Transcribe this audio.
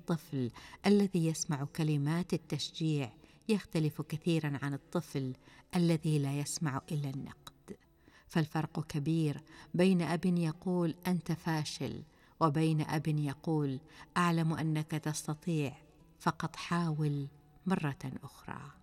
الطفل الذي يسمع كلمات التشجيع يختلف كثيراً عن الطفل الذي لا يسمع إلا النقد. فالفرق كبير بين أب يقول أنت فاشل وبين أب يقول أعلم أنك تستطيع، فقط حاول مرة أخرى.